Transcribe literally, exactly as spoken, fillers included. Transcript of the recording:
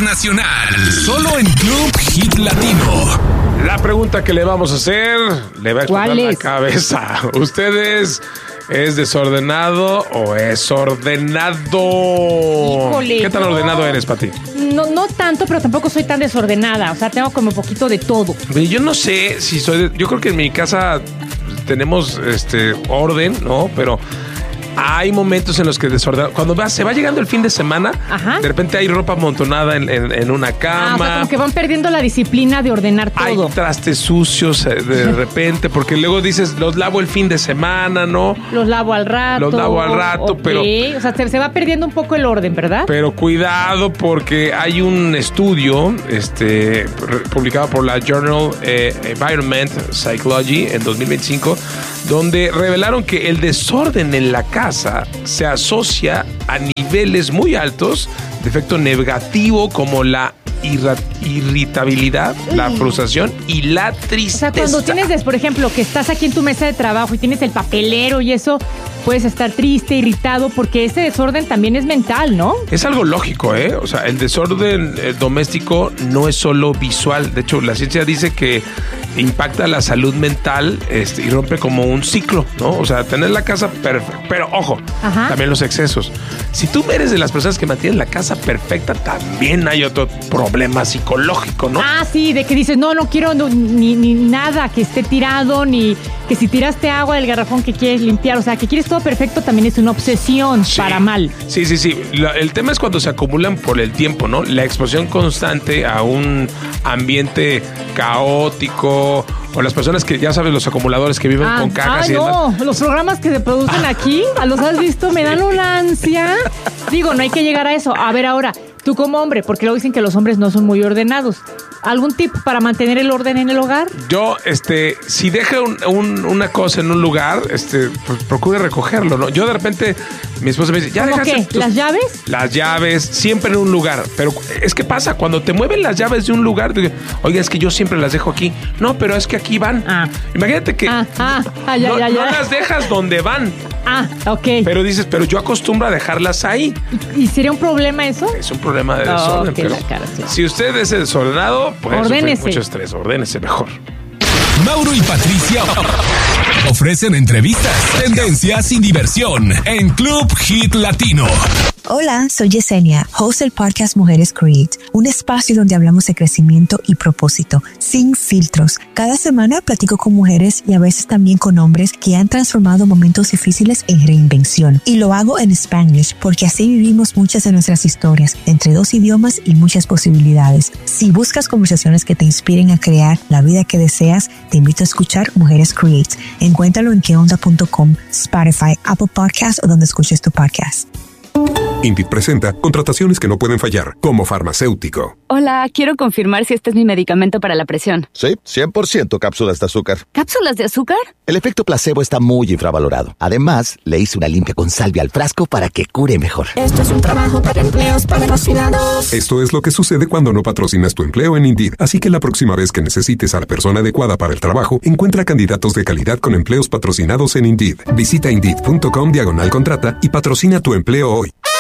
internacional, solo en Club Hit Latino. La pregunta que le vamos a hacer le va a explotar la cabeza. ¿Ustedes es desordenado o es ordenado? Híjole, ¿Qué tan no, ordenado eres, Pati? No, no tanto, pero tampoco soy tan desordenada. O sea, tengo como un poquito de todo. Yo no sé si soy... De, yo creo que en mi casa tenemos este orden, ¿no? Pero... hay momentos en los que desorden... Cuando va, se va llegando el fin de semana, Ajá. de repente hay ropa amontonada en, en, en una cama. Ah, o sea, como que van perdiendo la disciplina de ordenar todo. Hay trastes sucios de repente, porque luego dices, los lavo el fin de semana, ¿no? Los lavo al rato. Los lavo al rato, okay. pero... O sea, se, se va perdiendo un poco el orden, ¿verdad? Pero cuidado, porque hay un estudio este, publicado por la Journal eh, Environment Psychology en dos mil veinticinco, donde revelaron que el desorden en la casa se asocia a niveles muy altos de efecto negativo como la irra- irritabilidad, Uy. la frustración y la tristeza. O sea, cuando tienes, por ejemplo, que estás aquí en tu mesa de trabajo y tienes el papelero y eso, puedes estar triste, irritado, porque ese desorden también es mental, ¿no? Es algo lógico, ¿eh? O sea, el desorden eh, doméstico no es solo visual. De hecho, la ciencia dice que impacta la salud mental este, y rompe como un ciclo, ¿no? O sea, tener la casa perfecta. Pero, ojo, Ajá. también los excesos. Si tú eres de las personas que mantienen la casa perfecta, también hay otro problema psicológico, ¿no? Ah, sí, de que dices, no, no quiero no, ni, ni nada que esté tirado, ni que si tiraste agua del garrafón que quieres limpiar, o sea, que quieres todo perfecto también es una obsesión sí. para mal. Sí, sí, sí. La, el tema es cuando se acumulan por el tiempo, ¿no? La exposición constante a un ambiente caótico, o las personas que, ya sabes, los acumuladores que viven ah, con cajas ah, y no, demás. Los programas que se producen aquí, ¿los has visto? Me dan una ansia. Digo, no hay que llegar a eso. A ver, ahora, tú como hombre, porque luego dicen que los hombres no son muy ordenados. ¿Algún tip para mantener el orden en el hogar? Yo, este, si deja un, un, una cosa en un lugar, este, pues procure recogerlo, ¿no? Yo de repente, mi esposa me dice, ¿ya ¿Cómo dejaste qué? tus, ¿Las llaves? Las llaves, siempre en un lugar. Pero es que pasa, cuando te mueven las llaves de un lugar, digo, oiga, es que yo siempre las dejo aquí. No, pero es que aquí van. Ah. Imagínate que ah, ah, ah, ya, no, ya, ya. no las dejas donde van. Ah, ok. Pero dices, pero yo acostumbro a dejarlas ahí. ¿Y, y sería un problema eso? Es un problema de desorden. Oh, okay, pero cara, sí. si usted es desordenado, pues ordénese. Mucho estrés, ordénese mejor. Mauro y Patricia ofrecen entrevistas, tendencias y diversión en Club Hit Latino. Hola, soy Yesenia, host del podcast Mujeres Create, un espacio donde hablamos de crecimiento y propósito, sin filtros. Cada semana platico con mujeres y a veces también con hombres que han transformado momentos difíciles en reinvención. Y lo hago en Spanglish porque así vivimos muchas de nuestras historias, entre dos idiomas y muchas posibilidades. Si buscas conversaciones que te inspiren a crear la vida que deseas, te invito a escuchar Mujeres Create. Encuéntralo en que onda punto com, Spotify, Apple Podcasts o donde escuches tu podcast. Indeed presenta contrataciones que no pueden fallar, como farmacéutico. Hola, quiero confirmar si este es mi medicamento para la presión. Sí, cien por ciento cápsulas de azúcar. ¿Cápsulas de azúcar? El efecto placebo está muy infravalorado. Además, le hice una limpia con salvia al frasco para que cure mejor. Esto es un trabajo para empleos patrocinados. Esto es lo que sucede cuando no patrocinas tu empleo en Indeed. Así que la próxima vez que necesites a la persona adecuada para el trabajo, encuentra candidatos de calidad con empleos patrocinados en Indeed. Visita Indeed punto com diagonal contrata y patrocina tu empleo hoy.